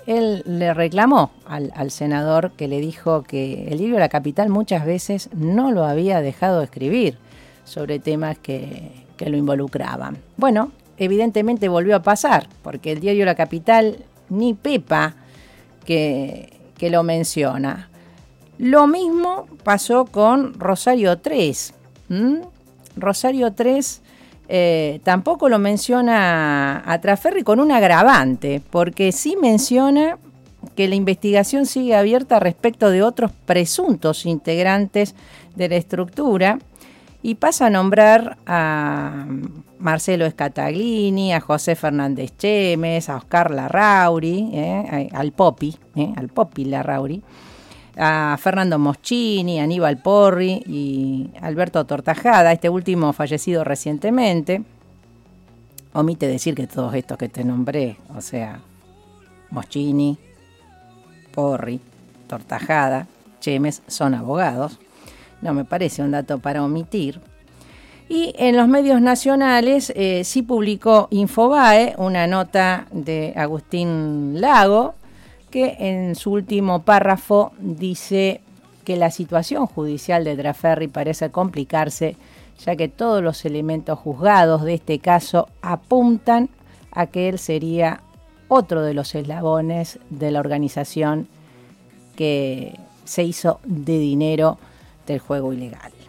él le reclamó al senador, que le dijo que el diario La Capital muchas veces no lo había dejado escribir sobre temas que lo involucraban. Bueno, evidentemente volvió a pasar, porque el diario La Capital ni pepa que lo menciona. Lo mismo pasó con Rosario 3. Rosario 3 tampoco lo menciona a Trasferri, con un agravante, porque sí menciona que la investigación sigue abierta respecto de otros presuntos integrantes de la estructura, y pasa a nombrar a Marcelo Scataglini, a José Fernández Chemes, a Oscar Larrauri, al Popi Larrauri, a Fernando Moschini, a Aníbal Porri y Alberto Tortajada, este último fallecido recientemente. Omite decir que todos estos que te nombré, o sea, Moschini, Porri, Tortajada, Chemes, son abogados. No me parece un dato para omitir. Y en los medios nacionales sí publicó Infobae una nota de Agustín Lago, que en su último párrafo dice que la situación judicial de Trasferri parece complicarse, ya que todos los elementos juzgados de este caso apuntan a que él sería otro de los eslabones de la organización que se hizo de dinero del juego ilegal.